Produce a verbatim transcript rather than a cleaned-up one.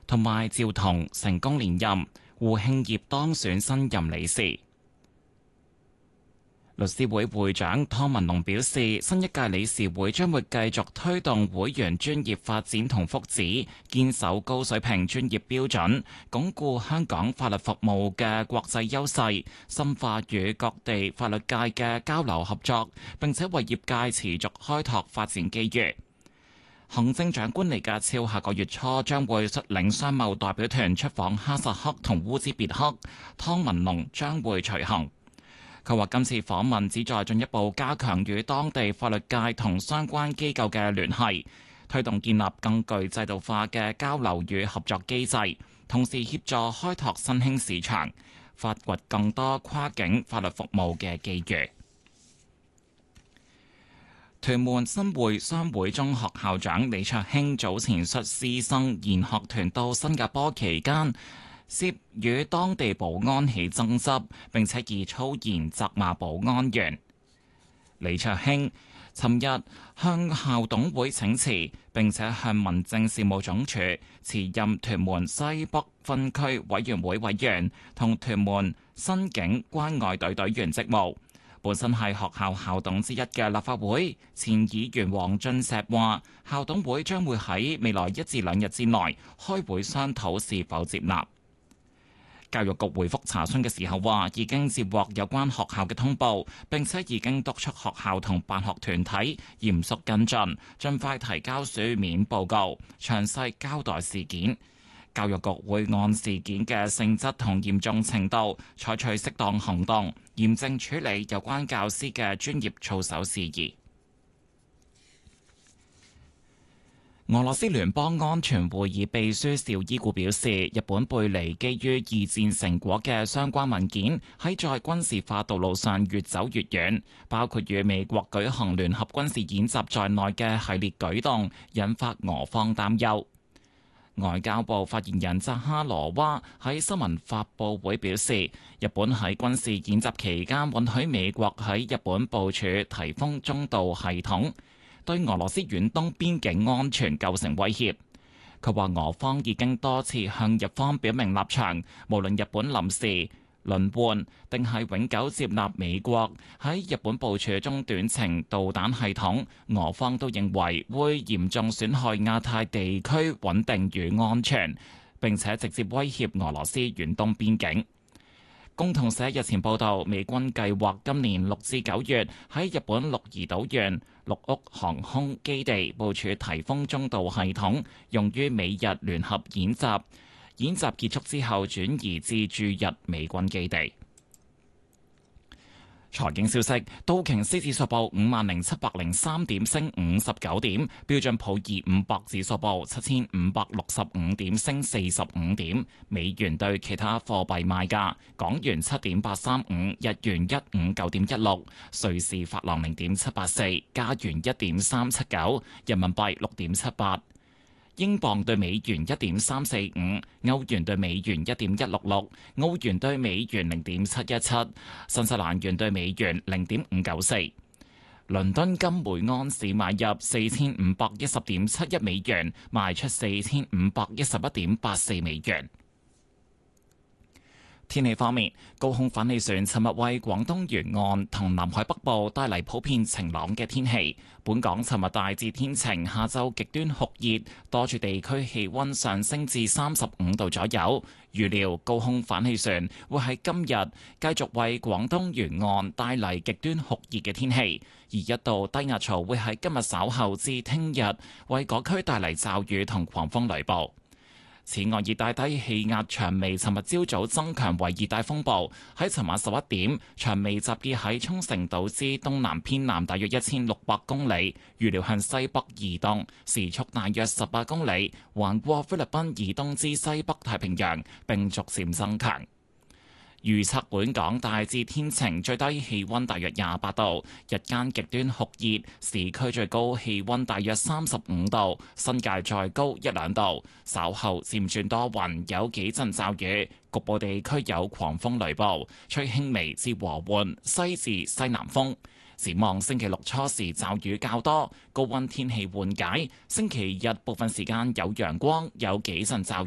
同埋趙彤成功連任，胡慶業當選新任理事。律師會會長湯文龍表示，新一屆理事會將會繼續推動會員專業發展同福祉，堅守高水平專業標準，鞏固香港法律服務嘅國際優勢，深化與各地法律界嘅交流合作，並且為業界持續開拓發展機遇。行政長官李家超下個月初將會率領商貿代表團出訪哈薩克同烏茲別克，湯文龍將會隨行。佢話今次訪問旨在進一步加強與當地法律界同相關機構嘅聯繫，推動建立更具制度化嘅交流與合作機制，同時協助開拓新興市場，發掘更多跨境法律服務嘅機遇。屯門新會商會中學校長李卓興早前率師生研學團到新加坡期間，涉與當地保安起爭執，並且以粗言責罵保安員。李卓興尋日向校董會請辭，並且向民政事務總署辭任屯門西北分區委員會委員同屯門新警關愛隊隊員職務。本身係學校校董之一嘅立法會前議員黃俊碩話，校董會將會喺未來一至兩日之內開會商討是否接納。教育局回覆查詢嘅時候話，已經接獲有關學校嘅通報，並且已經督促學校同辦學團體嚴肅跟進，盡快提交書面報告，詳細交代事件。教育局會按事件嘅性質同嚴重程度，採取適當行動，嚴正處理有關教師嘅專業操守事宜。俄羅斯聯邦安全會議秘書紹伊古表示，日本背離基於二戰成果嘅相關文件，喺在軍事化道路上越走越遠，包括與美國舉行聯合軍事演習在內嘅系列舉動，引發俄方擔憂。外交部發言人扎哈羅娃喺新聞發佈會表示，日本喺軍事演習期間允許美國喺日本部署颱風中導系統，對俄羅斯遠東邊境安全構成威脅。佢話俄方已經多次向日方表明立場，無論日本臨時輪換定係永久接納美國喺日本部署中短程導彈系統，俄方都認為會嚴重損害亞太地區穩定與安全，並且直接威脅俄羅斯遠東邊境。共同社日前報道，美軍計劃今年六至九月喺日本鹿兒島縣鹿屋航空基地部署颱風中導系統，用於美日聯合演習。演習結束之後，轉移至駐日美軍基地。財經消息：道瓊斯指數報五萬零七百零三點，升五十九點；標準普爾五百指數報七千五百六十五點，升四十五點。美元對其他貨幣賣價：港元七點八三五，日元一五九點一六，瑞士法郎零點七八四，加元一點三七九，人民幣六點七八。英鎊對美元一點三四五，歐元對美元一點一六六，澳元對美元零點七一七，新西蘭元對美元零點五九四。倫敦金每安士買入四千五百一十點七一美元，賣出四千五百一十一點八四美元。天氣方面，高空反氣旋尋日為廣東沿岸同南海北部帶嚟普遍晴朗嘅天氣。本港尋日大致天晴，下晝極端酷熱，多處地區氣温上升至三十五度左右。預料高空反氣旋會喺今日繼續為廣東沿岸帶嚟極端酷熱嘅天氣，而一道低壓槽會喺今日稍後至聽日為嗰區帶嚟驟雨同狂風雷暴。此外，熱帶低氣壓長微尋日朝早增強為熱帶風暴，喺尋晚十一點，長微集結喺沖繩島之東南偏南大約一千六百公里，預料向西北移動，時速大約十八公里，橫過菲律賓以東之西北太平洋，並逐漸增強。預測本港大致天晴，最低氣温大約廿八度，日間極端酷熱，市區最高氣温大約三十五度，新界再高一兩度。稍後漸轉多雲，有幾陣驟雨，局部地區有狂風雷暴，吹輕微至和緩西至西南風。展望星期六初時驟雨較多，高温天氣緩解。星期日部分時間有陽光，有幾陣驟